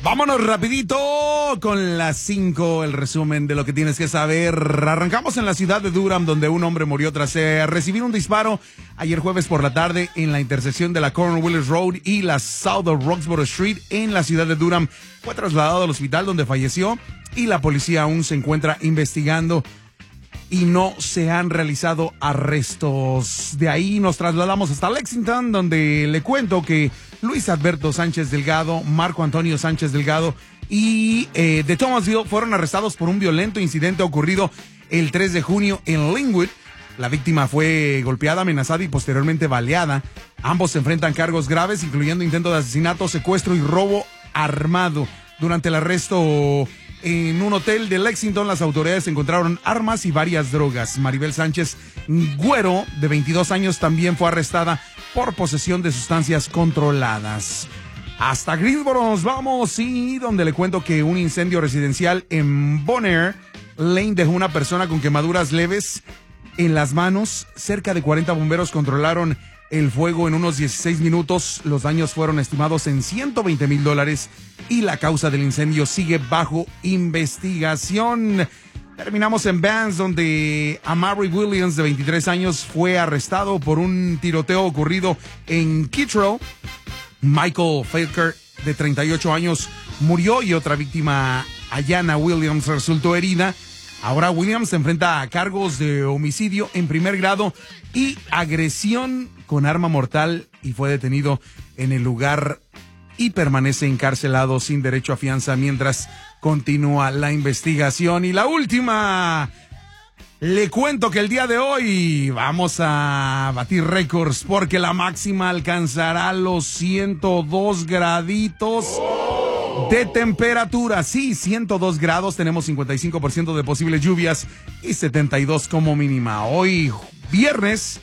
Vámonos rapidito con las 5, el resumen de lo que tienes que saber. Arrancamos en la ciudad de Durham, donde un hombre murió tras recibir un disparo ayer jueves por la tarde en la intersección de la Cornwallis Road y la South of Roxborough Street en la ciudad de Durham. Fue trasladado al hospital donde falleció y la policía aún se encuentra investigando y no se han realizado arrestos. De ahí nos trasladamos hasta Lexington, donde le cuento que Luis Alberto Sánchez Delgado, Marco Antonio Sánchez Delgado y de Thomasville fueron arrestados por un violento incidente ocurrido el 3 de junio en Linwood. La víctima fue golpeada, amenazada y posteriormente baleada. Ambos se enfrentan cargos graves, incluyendo intento de asesinato, secuestro y robo armado. Durante el arresto en un hotel de Lexington, las autoridades encontraron armas y varias drogas. Maribel Sánchez Güero, de 22 años, también fue arrestada por posesión de sustancias controladas. Hasta Greensboro nos vamos, y donde le cuento que un incendio residencial en Bonaire Lane dejó una persona con quemaduras leves en las manos. Cerca de 40 bomberos controlaron el fuego en unos 16 minutos. Los daños fueron estimados en $120,000 y la causa del incendio sigue bajo investigación. Terminamos en Vance, donde Amari Williams, de 23 años, fue arrestado por un tiroteo ocurrido en Kittrell. Michael Faker, de 38 años, murió y otra víctima, Ayana Williams, resultó herida. Ahora Williams se enfrenta a cargos de homicidio en primer grado y agresión con arma mortal, y fue detenido en el lugar y permanece encarcelado sin derecho a fianza mientras continúa la investigación. Y la última, le cuento que el día de hoy vamos a batir récords porque la máxima alcanzará los 102 graditos de temperatura. Sí, 102 grados, tenemos 55% de posibles lluvias y 72 como mínima. Hoy, viernes,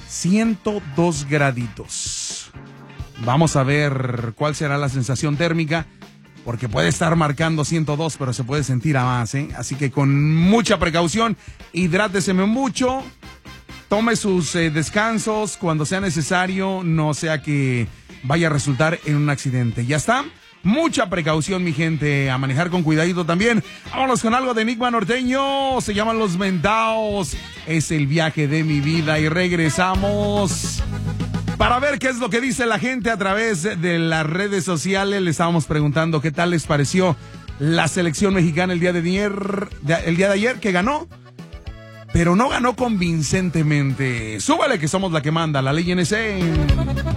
102 graditos. Vamos a ver cuál será la sensación térmica, porque puede estar marcando 102, pero se puede sentir a más, ¿eh? Así que con mucha precaución, hidrátese mucho, tome sus descansos cuando sea necesario, no sea que vaya a resultar en un accidente. ¿Ya está? Mucha precaución, mi gente, a manejar con cuidadito también. Vámonos con algo de Enigma Norteño, se llaman Los Mentaos, es el viaje de mi vida, y regresamos para ver qué es lo que dice la gente a través de las redes sociales. Le estábamos preguntando qué tal les pareció la selección mexicana el día de ayer, que ganó, pero no ganó convincentemente. Súbale que somos la que manda, la ley NC.